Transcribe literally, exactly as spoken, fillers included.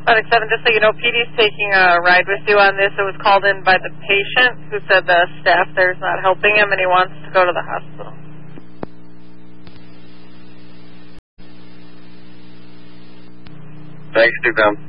Product seven, just so you know, P D's taking a ride with you on this. It was called in by the patient who said the staff there's not helping him and he wants to go to the hospital. Thanks, two com.